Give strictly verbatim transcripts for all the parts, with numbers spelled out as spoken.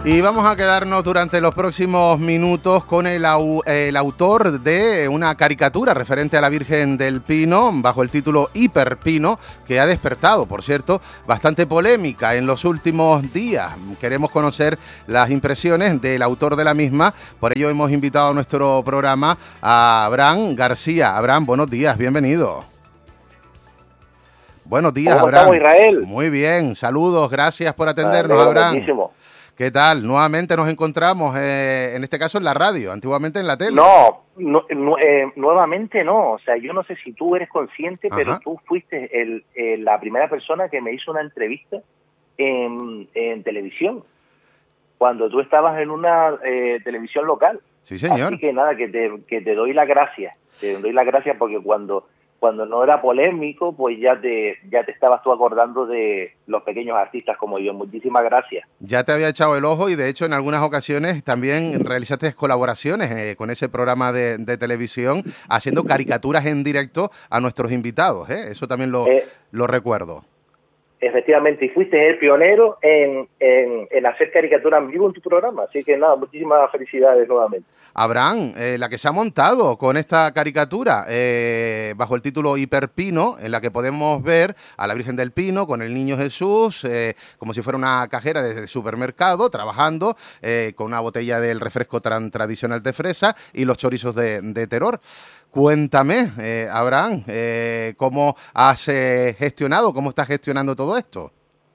Y vamos a quedarnos durante los próximos minutos con el, au, el autor de una caricatura referente a la Virgen del Pino, bajo el título Hiperpino, que ha despertado, por cierto, bastante polémica en los últimos días. Queremos conocer las impresiones del autor de la misma, por ello hemos invitado a nuestro programa a Abraham García. Abraham, buenos días, bienvenido. Buenos días, ¿Cómo Abraham? estamos, Israel? Muy bien, saludos, gracias por atendernos, Vale, Abraham. buenísimo. ¿Qué tal? Nuevamente nos encontramos, eh, en este caso en la radio, antiguamente en la tele. No, no, no eh, nuevamente no. O sea, yo no sé si tú eres consciente, Ajá. pero tú fuiste el, el, la primera persona que me hizo una entrevista en, en televisión, cuando tú estabas en una eh, televisión local. Sí, señor. Así que nada, que te, que te doy las gracias. Te doy las gracias porque cuando... cuando no era polémico, pues ya te ya te estabas tú acordando de los pequeños artistas como yo. Muchísimas gracias. Ya te había echado el ojo y de hecho en algunas ocasiones también realizaste colaboraciones eh, con ese programa de, de televisión, haciendo caricaturas en directo a nuestros invitados, ¿eh? Eso también lo, Eh, lo recuerdo. Efectivamente, y fuiste el pionero en, en, en hacer caricatura en vivo en tu programa. Así que nada, muchísimas felicidades nuevamente. Abraham, eh, la que se ha montado con esta caricatura eh, bajo el título Hiperpino, en la que podemos ver a la Virgen del Pino con el Niño Jesús, eh, como si fuera una cajera de supermercado, trabajando eh, con una botella del refresco tan tradicional de fresa y los chorizos de, de Terror. Cuéntame, eh, Abraham, eh, ¿cómo has eh, gestionado, cómo estás gestionando todo esto?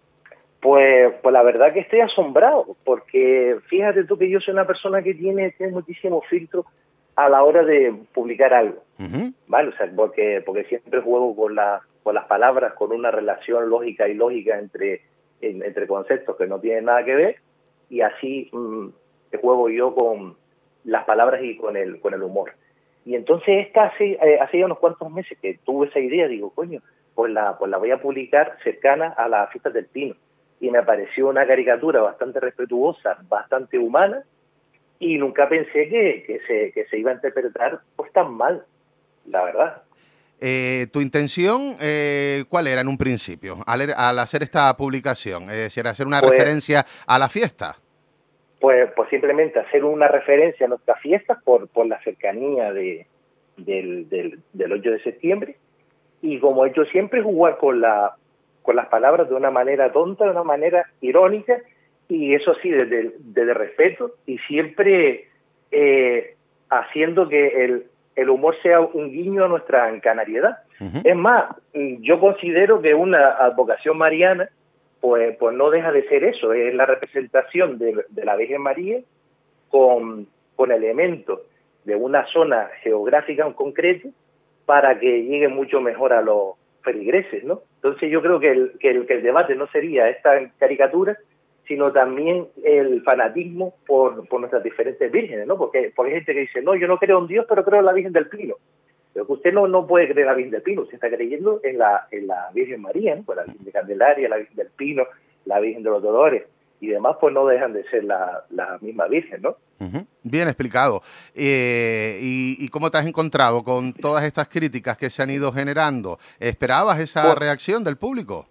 Pues, pues la verdad que estoy asombrado, porque fíjate tú que yo soy una persona que tiene, tiene muchísimo filtro a la hora de publicar algo, Uh-huh. ¿vale? O sea, porque, porque siempre juego con, la, con las palabras, con una relación lógica y lógica entre, en, entre conceptos que no tienen nada que ver, y así mmm, juego yo con las palabras y con el, con el humor. Y entonces esta hace, eh, hace ya unos cuantos meses que tuve esa idea, digo, coño, pues la, pues la voy a publicar cercana a las fiestas del Pino. Y me pareció una caricatura bastante respetuosa, bastante humana, y nunca pensé que, que, se, que se iba a interpretar pues tan mal, la verdad. Eh, ¿Tu intención eh, cuál era en un principio, al, al hacer esta publicación? Es decir, hacer una Pues, referencia a la fiesta. pues, pues simplemente hacer una referencia a nuestras fiestas por, por la cercanía de, del, del, del ocho de septiembre, y como he hecho siempre, jugar con, la, con las palabras de una manera tonta, de una manera irónica, y eso sí, desde, desde respeto, y siempre eh, haciendo que el, el humor sea un guiño a nuestra canariedad. Uh-huh. Es más, yo considero que una advocación mariana, pues, pues no deja de ser eso, es la representación de, de la Virgen María con, con elementos de una zona geográfica en concreto, para que llegue mucho mejor a los feligreses, ¿no? Entonces yo creo que el, que el, que el debate no sería esta caricatura, sino también el fanatismo por, por nuestras diferentes vírgenes, ¿no? Porque, porque hay gente que dice, no, yo no creo en Dios, pero creo en la Virgen del Pino. Pero que usted no, no puede creer en la Virgen del Pino, usted está creyendo en la, en la Virgen María, ¿no? Pues la Virgen de Candelaria, la Virgen del Pino, la Virgen de los Dolores, y demás, pues no dejan de ser la, la misma Virgen, ¿no? Uh-huh. Bien explicado. Eh, y, ¿Y cómo te has encontrado con todas estas críticas que se han ido generando? ¿Esperabas esa Pues, reacción del público?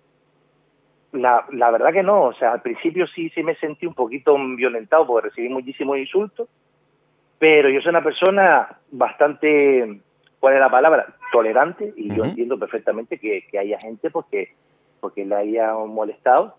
La, la verdad que no, o sea, al principio sí, sí me sentí un poquito violentado porque recibí muchísimos insultos, pero yo soy una persona bastante, ¿cuál es la palabra? Tolerante, y uh-huh. yo entiendo perfectamente que, que haya gente porque, porque le haya molestado,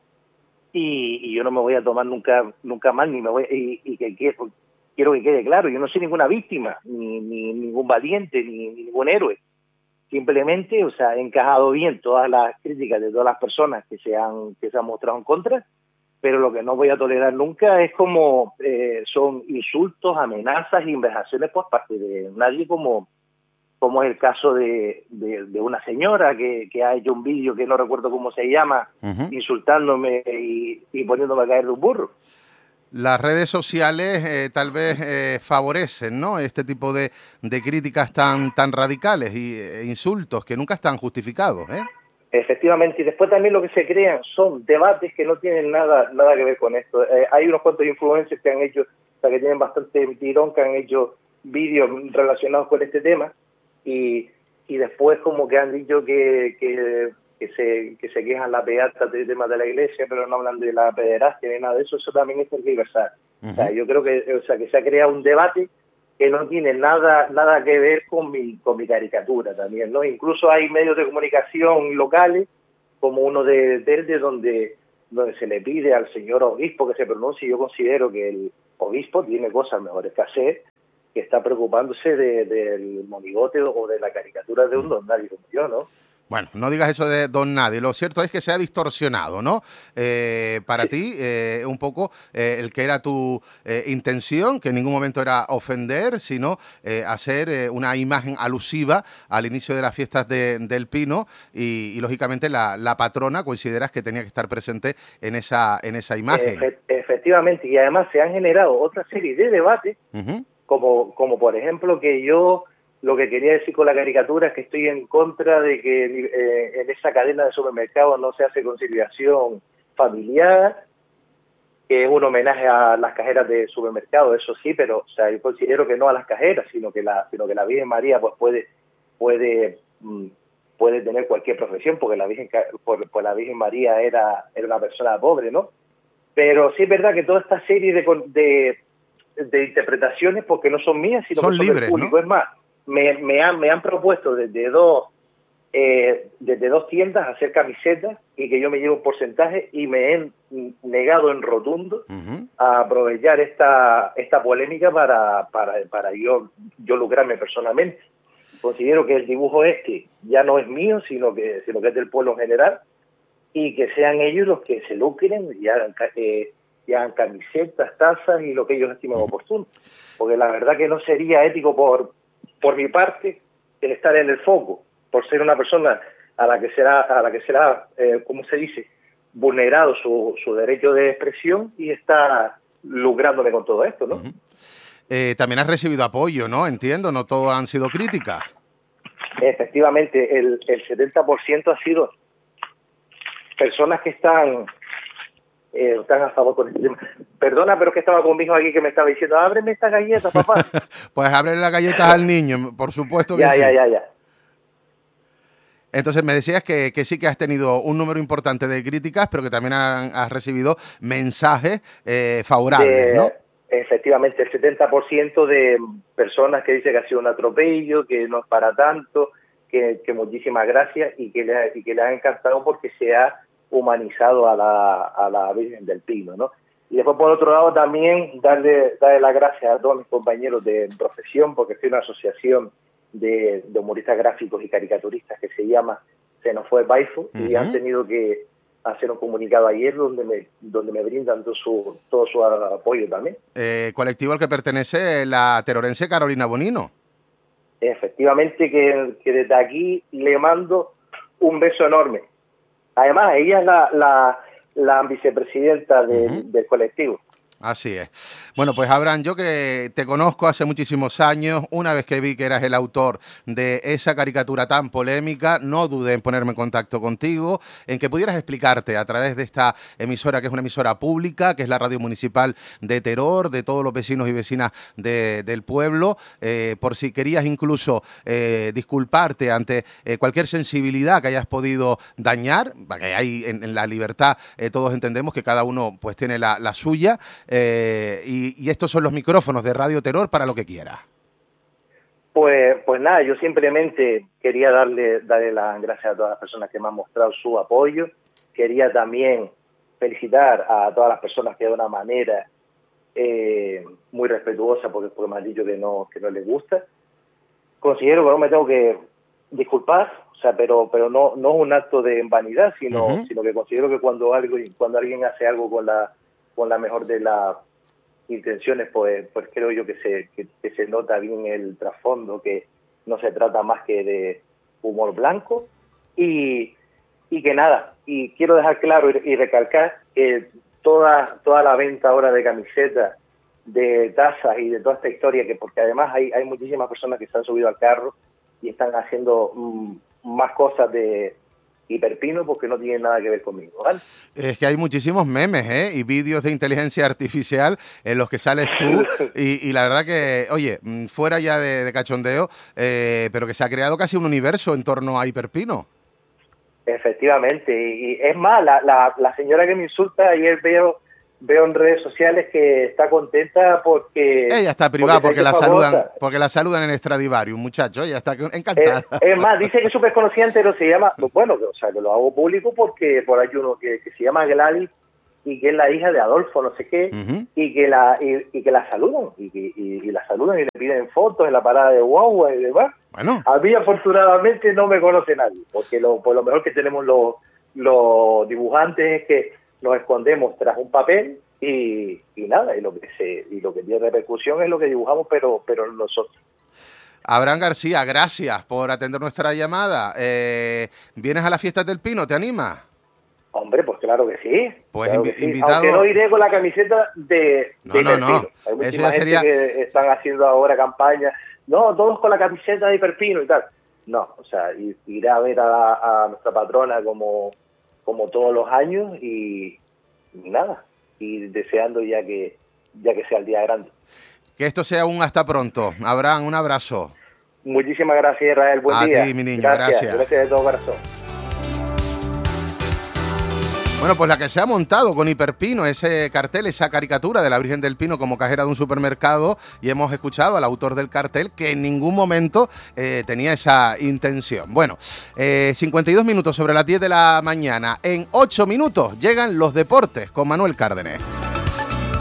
y, y yo no me voy a tomar nunca nunca mal, ni me voy, y, y que, que quiero que quede claro, yo no soy ninguna víctima, ni, ni ningún valiente, ni, ni ningún héroe. Simplemente, o sea, he encajado bien todas las críticas de todas las personas que se han, que se han mostrado en contra, pero lo que no voy a tolerar nunca es como eh, son insultos, amenazas y invejaciones por parte de nadie, como, como es el caso de, de, de una señora que, que ha hecho un vídeo que no recuerdo cómo se llama, uh-huh. insultándome y, y poniéndome a caer de un burro. Las redes sociales eh, tal vez eh, favorecen, ¿no?, este tipo de, de críticas tan tan radicales y e insultos que nunca están justificados, ¿eh? Efectivamente, y después también lo que se crean son debates que no tienen nada nada que ver con esto. Eh, hay unos cuantos influencers que han hecho, o sea, que tienen bastante tirón, que han hecho vídeos relacionados con este tema, y, y después como que han dicho que, que que se que se quejan las beatas del tema de la iglesia, pero no hablan de la pederastia ni nada de eso, eso también es tergiversar. Uh-huh. O sea, yo creo que, o sea, que se ha creado un debate que no tiene nada nada que ver con mi con mi caricatura también, ¿no? Incluso hay medios de comunicación locales, como uno de Telde, donde donde se le pide al señor obispo que se pronuncie. Yo considero que el obispo tiene cosas mejores que hacer, que está preocupándose de, del monigote o de la caricatura de un don nadie como yo, ¿no? Bueno, no digas eso de don nadie. Lo cierto es que se ha distorsionado, ¿no? Eh, para sí. ti, eh, un poco eh, el que era tu eh, intención, que en ningún momento era ofender, sino eh, hacer eh, una imagen alusiva al inicio de las fiestas de, del Pino y, y lógicamente, la, la patrona consideras que tenía que estar presente en esa, en esa imagen. Efe, efectivamente, y además se han generado otra serie de debates, uh-huh. como, como por ejemplo que yo... Lo que quería decir con la caricatura es que estoy en contra de que eh, en esa cadena de supermercados no se hace conciliación familiar, que es un homenaje a las cajeras de supermercados, eso sí, pero o sea, yo considero que no a las cajeras, sino que la, sino que la Virgen María pues puede, puede, puede tener cualquier profesión, porque la Virgen, por, por la Virgen María era, era una persona pobre, ¿no? Pero sí es verdad que toda esta serie de, de, de interpretaciones, porque no son mías, sino son que son libres, del público, ¿no? Es más, Me, me, han, me han propuesto desde dos eh, desde dos tiendas hacer camisetas y que yo me llevo un porcentaje, y me he negado en rotundo uh-huh. a aprovechar esta esta polémica para para, para yo, yo lucrarme personalmente. Considero que el dibujo este ya no es mío, sino que, sino que es del pueblo en general, y que sean ellos los que se lucren y hagan, eh, y hagan camisetas, tazas y lo que ellos estimen uh-huh. oportuno. Porque la verdad que no sería ético por por mi parte, el estar en el foco, por ser una persona a la que será, a la que será, eh, ¿cómo se dice?, vulnerado su, su derecho de expresión, y está lucrándome con todo esto, ¿no? Uh-huh. eh, también has recibido apoyo, ¿no? Entiendo, no todo han sido críticas. Efectivamente, el, el setenta por ciento ha sido personas que están... Eh, están a favor con este tema. Perdona, pero es que estaba con mi hijo aquí que me estaba diciendo, ábreme esta galleta, papá. Pues ábrele las galletas al niño, por supuesto que ya, sí. Ya, ya, ya. Entonces me decías que, que sí que has tenido un número importante de críticas, pero que también han, has recibido mensajes eh, favorables, de, ¿no? Efectivamente, el setenta por ciento de personas que dicen que ha sido un atropello, que no es para tanto, que, que muchísimas gracias, y que, le, y que le ha encantado porque se ha humanizado a la, a la Virgen del Pino, ¿no? Y después, por otro lado, también darle, darle las gracias a todos mis compañeros de profesión, porque estoy en una asociación de, de humoristas gráficos y caricaturistas que se llama Se nos fue Baifo, uh-huh. y han tenido que hacer un comunicado ayer donde me, donde me brindan todo su, todo su apoyo también. Eh, colectivo al que pertenece la terorense Carolina Bonino. Efectivamente, que, que desde aquí le mando un beso enorme. Además, ella es la, la, la vicepresidenta de, uh-huh. del colectivo. Así es. Bueno, pues Abraham, yo que te conozco hace muchísimos años, una vez que vi que eras el autor de esa caricatura tan polémica, no dudé en ponerme en contacto contigo, en que pudieras explicarte a través de esta emisora, que es una emisora pública, que es la Radio Municipal de Teror, de todos los vecinos y vecinas de, del pueblo, eh, por si querías incluso eh, disculparte ante eh, cualquier sensibilidad que hayas podido dañar, porque hay en, en la libertad eh, todos entendemos que cada uno pues tiene la, la suya. Eh, y, y estos son los micrófonos de Radio Terror para lo que quiera. Pues, pues nada, yo simplemente quería darle, darle las gracias a todas las personas que me han mostrado su apoyo. Quería también felicitar a todas las personas que de una manera eh, muy respetuosa, porque, porque me han dicho que no, que no les gusta. Considero que no me tengo que disculpar, o sea, pero, pero no, no es un acto de vanidad, sino, uh-huh. sino que considero que cuando, algo, cuando alguien hace algo con la con la mejor de las intenciones, pues, pues creo yo que se, que, que se nota bien el trasfondo, que no se trata más que de humor blanco, y, y que nada, y quiero dejar claro y, y recalcar que toda, toda la venta ahora de camisetas, de tazas y de toda esta historia, que porque además hay, hay muchísimas personas que se han subido al carro y están haciendo mmm, más cosas de Hiperpino, porque no tiene nada que ver conmigo, ¿vale? Es que hay muchísimos memes, ¿eh? Y vídeos de inteligencia artificial en los que sales tú y, y la verdad que, oye, fuera ya de, de cachondeo, eh, pero que se ha creado casi un universo en torno a Hiperpino. Efectivamente, y, y es más, la, la, la señora que me insulta, ayer veo veo en redes sociales que está contenta porque... Ella está privada porque, porque la famosa. saludan porque la saludan en Stradivarius, muchacho, ella está encantada. Es, es más, dice que es súper conocida, pero se llama, bueno, o sea, que lo hago público porque por ahí uno que, que se llama Gladys y que es la hija de Adolfo, no sé qué, uh-huh. y que la y, y que la saludan, y, y, y la saludan y le piden fotos en la parada de guagua y demás. Bueno. A mí afortunadamente no me conoce nadie, porque lo, por lo mejor que tenemos los, los dibujantes es que nos escondemos tras un papel y, y nada, y lo que se y lo que tiene repercusión es lo que dibujamos, pero pero nosotros. Abraham García, gracias por atender nuestra llamada. Eh, ¿Vienes a las fiestas del Pino? ¿Te animas? Hombre, pues claro que sí. Pues claro invi- que sí. invitado... Aunque no iré con la camiseta de, no, de no, Hiperpino. no. Hay muchísima Eso ya gente sería... que están haciendo ahora campañas. No, todos con la camiseta de Hiperpino y tal. No, o sea, iré a ver a, a nuestra patrona como, como todos los años y, y nada. Y deseando ya que, ya que sea el día grande. Que esto sea un hasta pronto. Abraham, un abrazo. Muchísimas gracias, Israel. Buen a día. A ti, mi niño. Gracias. Gracias. Gracias de todo corazón. Bueno, pues la que se ha montado con Hiperpino, ese cartel, esa caricatura de la Virgen del Pino como cajera de un supermercado, y hemos escuchado al autor del cartel que en ningún momento eh, tenía esa intención. Bueno, eh, cincuenta y dos minutos sobre las diez de la mañana. En ocho minutos llegan los deportes con Manuel Cárdenas.